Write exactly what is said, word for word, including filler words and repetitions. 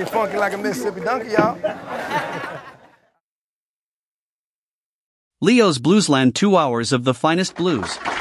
get funky like a Mississippi donkey, y'all. Leo's Bluesland, two hours of the finest blues.